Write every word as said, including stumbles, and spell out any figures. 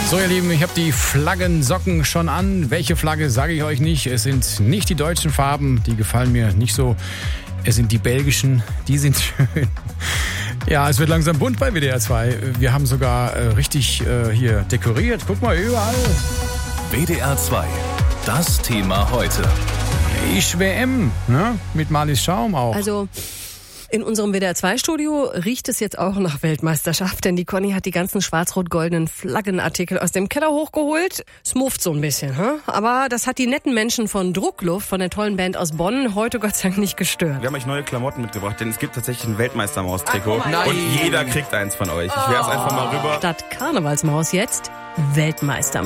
So, ihr Lieben, ich habe die Flaggensocken schon an. Welche Flagge, sage ich euch nicht. Es sind nicht die deutschen Farben, die gefallen mir nicht so. Es sind die belgischen, die sind schön. Ja, es wird langsam bunt bei W D R zwei. Wir haben sogar äh, richtig äh, hier dekoriert. Guck mal, überall. W D R zwei, das Thema heute. Ich W M, ne? Mit Marlies Schaum auch. Also in unserem W D R zwei Studio riecht es jetzt auch nach Weltmeisterschaft, denn die Conny hat die ganzen schwarz-rot-goldenen Flaggenartikel aus dem Keller hochgeholt. Es mufft so ein bisschen, hm? Aber das hat die netten Menschen von Druckluft, von der tollen Band aus Bonn, heute Gott sei Dank nicht gestört. Wir haben euch neue Klamotten mitgebracht, denn es gibt tatsächlich ein Weltmeistermaus-Trikot. Ach, und jeder kriegt eins von euch. Ich werf's einfach mal rüber. Statt Karnevalsmaus jetzt Weltmeistermaus.